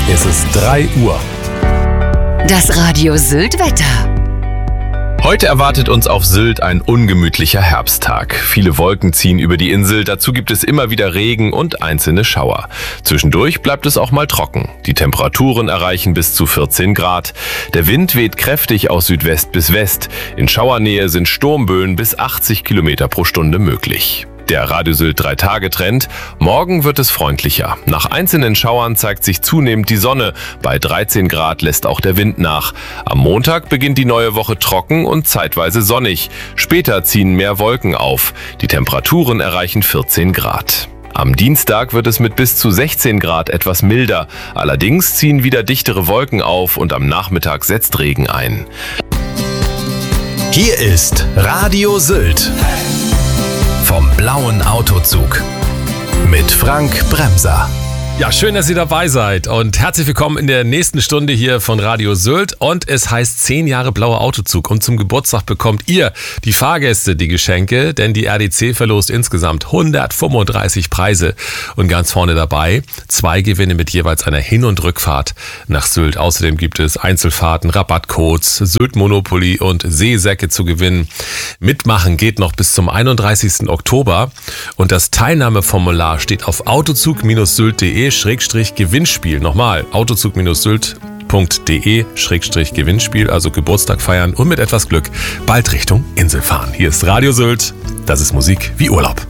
Es ist 3 Uhr. Das Radio Sylt Wetter. Heute erwartet uns auf Sylt ein ungemütlicher Herbsttag. Viele Wolken ziehen über die Insel, dazu gibt es immer wieder Regen und einzelne Schauer. Zwischendurch bleibt es auch mal trocken. Die Temperaturen erreichen bis zu 14 Grad. Der Wind weht kräftig aus Südwest bis West. In Schauernähe sind Sturmböen bis 80 Kilometer pro Stunde möglich. Der Radio Sylt 3-Tage-Trend. Morgen wird es freundlicher. Nach einzelnen Schauern zeigt sich zunehmend die Sonne. Bei 13 Grad lässt auch der Wind nach. Am Montag beginnt die neue Woche trocken und zeitweise sonnig. Später ziehen mehr Wolken auf. Die Temperaturen erreichen 14 Grad. Am Dienstag wird es mit bis zu 16 Grad etwas milder. Allerdings ziehen wieder dichtere Wolken auf und am Nachmittag setzt Regen ein. Hier ist Radio Sylt. Vom blauen Autozug mit Frank Bremser. Ja, schön, dass ihr dabei seid und herzlich willkommen in der nächsten Stunde hier von Radio Sylt. Und es heißt 10 Jahre blauer Autozug und zum Geburtstag bekommt ihr, die Fahrgäste, die Geschenke, denn die RDC verlost insgesamt 135 Preise und ganz vorne dabei 2 Gewinne mit jeweils einer Hin- und Rückfahrt nach Sylt. Außerdem gibt es Einzelfahrten, Rabattcodes, Sylt Monopoly und Seesäcke zu gewinnen. Mitmachen geht noch bis zum 31. Oktober und das Teilnahmeformular steht auf autozug-sylt.de/Gewinnspiel. Nochmal, autozug-sylt.de/Gewinnspiel, also Geburtstag feiern und mit etwas Glück bald Richtung Insel fahren. Hier ist Radio Sylt, das ist Musik wie Urlaub.